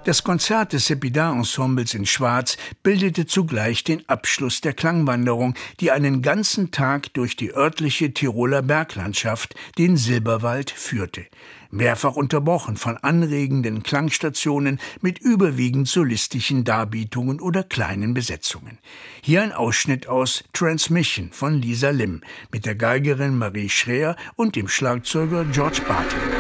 Das Konzert des Sepideh-Ensembles in Schwarz bildete zugleich den Abschluss der Klangwanderung, die einen ganzen Tag durch die örtliche Tiroler Berglandschaft, den Silberwald, führte. Mehrfach unterbrochen von anregenden Klangstationen mit überwiegend solistischen Darbietungen oder kleinen Besetzungen. Hier ein Ausschnitt aus Transmission von Lisa Lim mit der Geigerin Marie Schreer und dem Schlagzeuger George Barton.